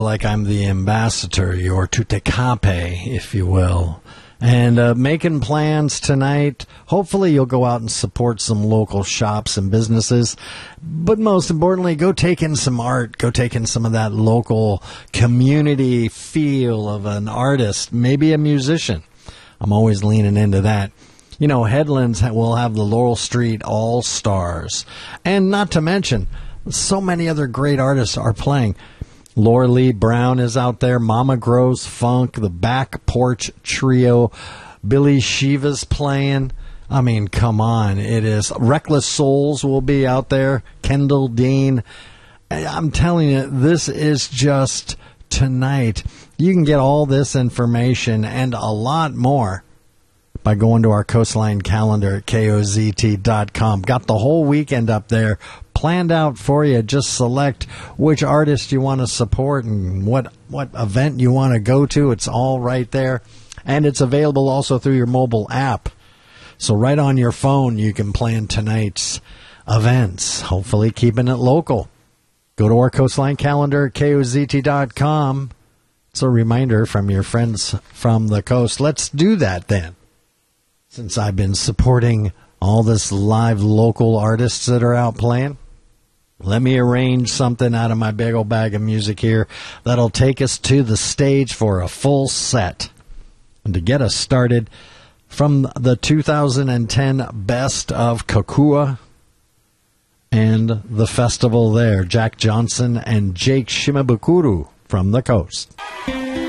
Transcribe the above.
like I'm the ambassador, your tutekape, if you will. And making plans tonight. Hopefully you'll go out and support some local shops and businesses. But most importantly, go take in some art. Go take in some of that local community feel of an artist, maybe a musician. I'm always leaning into that. You know, Headlands will have the Laurel Street All-Stars. And not to mention, so many other great artists are playing. Laura Lee Brown is out there. Mama Grows Funk, the Back Porch Trio. Billy Shiva's playing. I mean, come on. It is. Reckless Souls will be out there. Kendall Dean. I'm telling you, this is just tonight. You can get all this information and a lot more by going to our Coastline calendar at KOZT.com. Got the whole weekend up there planned out for you. Just select which artist you want to support and what event you want to go to. It's all right there. And it's available also through your mobile app. So right on your phone, you can plan tonight's events, hopefully keeping it local. Go to our Coastline calendar at KOZT.com. It's a reminder from your friends from the coast. Let's do that then. Since I've been supporting all this live local artists that are out playing, let me arrange something out of my big old bag of music here that'll take us to the stage for a full set. And to get us started, from the 2010 Best of Kokua and the festival there, Jack Johnson and Jake Shimabukuro from the coast.